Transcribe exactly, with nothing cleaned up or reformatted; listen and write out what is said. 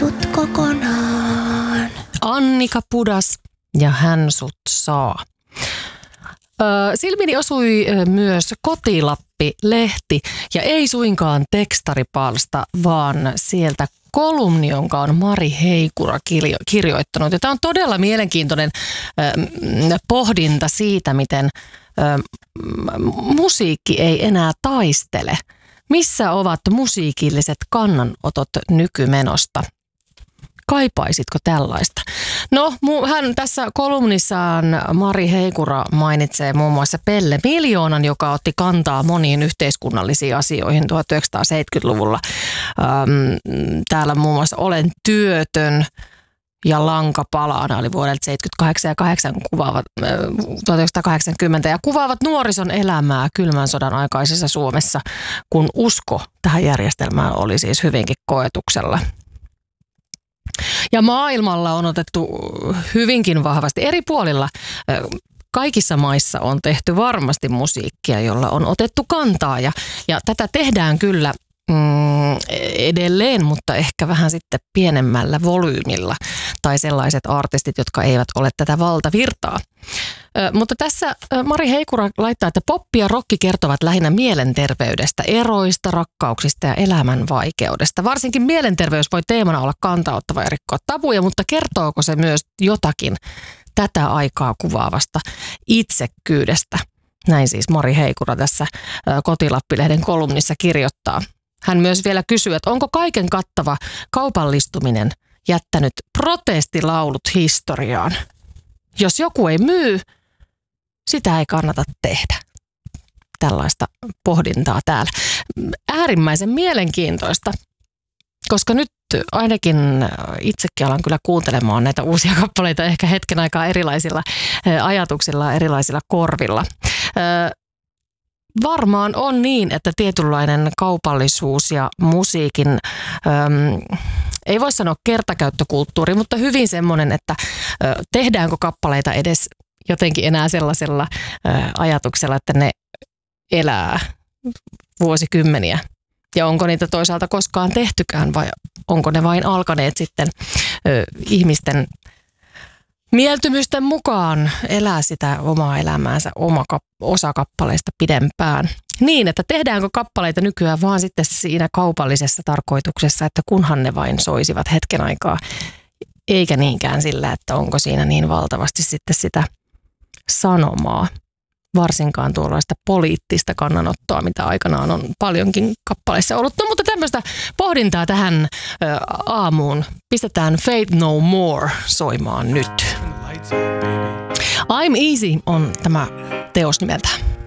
sut kokonaan. Annika Pudas ja Hän sut saa. Ö, silmiini osui myös Kotilappi-lehti ja ei suinkaan tekstaripalsta, vaan sieltä kolumni, jonka on Mari Heikura kirjoittanut. Ja tämä on todella mielenkiintoinen ö, pohdinta siitä, miten ö, musiikki ei enää taistele. Missä ovat musiikilliset kannanotot nykymenosta? Kaipaisitko tällaista? No, hän tässä kolumnissaan Mari Heikura mainitsee muun muassa Pelle Miljoonan, joka otti kantaa moniin yhteiskunnallisiin asioihin tuhatyhdeksänsataaseitsemänkymmentäluvulla. Ähm, täällä muun muassa Olen työtön ja Lanka palaana oli vuodelta seitsemänkymmentäkahdeksan ja kahdeksan kuvaavat, äh, tuhatyhdeksänsataakahdeksankymmentä ja kuvaavat nuorison elämää kylmän sodan aikaisessa Suomessa, kun usko tähän järjestelmään oli siis hyvinkin koetuksella. Ja maailmalla on otettu hyvinkin vahvasti eri puolilla. Kaikissa maissa on tehty varmasti musiikkia, jolla on otettu kantaa ja, ja tätä tehdään kyllä mm, edelleen, mutta ehkä vähän sitten pienemmällä volyymilla tai sellaiset artistit, jotka eivät ole tätä valtavirtaa. Ö, mutta tässä Mari Heikura laittaa, että poppi ja rokki kertovat lähinnä mielenterveydestä, eroista, rakkauksista ja elämän vaikeudesta. Varsinkin mielenterveys voi teemana olla kantauttava ja rikkoa tabuja, mutta kertooko se myös jotakin tätä aikaa kuvaavasta itsekkyydestä? Näin siis Mari Heikura tässä Kotilappi-lehden kolumnissa kirjoittaa. Hän myös vielä kysyy, että onko kaiken kattava kaupallistuminen jättänyt protestilaulut historiaan? Jos joku ei myy, sitä ei kannata tehdä. Tällaista pohdintaa täällä. Äärimmäisen mielenkiintoista, koska nyt ainakin itsekin alan kyllä kuuntelemaan näitä uusia kappaleita ehkä hetken aikaa erilaisilla ajatuksilla, erilaisilla korvilla. Varmaan on niin, että tietynlainen kaupallisuus ja musiikin, äm, ei voi sanoa kertakäyttökulttuuri, mutta hyvin semmoinen, että ä, tehdäänkö kappaleita edes jotenkin enää sellaisella ä, ajatuksella, että ne elää vuosikymmeniä. Ja onko niitä toisaalta koskaan tehtykään vai onko ne vain alkaneet sitten ä, ihmisten mieltymysten mukaan elää sitä omaa elämäänsä oma kap- osa kappaleista pidempään. Niin, että tehdäänkö kappaleita nykyään vaan sitten siinä kaupallisessa tarkoituksessa, että kunhan ne vain soisivat hetken aikaa, eikä niinkään sillä, että onko siinä niin valtavasti sitten sitä sanomaa. Varsinkaan tuollaista poliittista kannanottoa, mitä aikanaan on paljonkin kappaleissa ollut. No, mutta tämmöistä pohdintaa tähän ö, aamuun. Pistetään Faith No More soimaan nyt. I'm Easy on tämä teos nimeltään.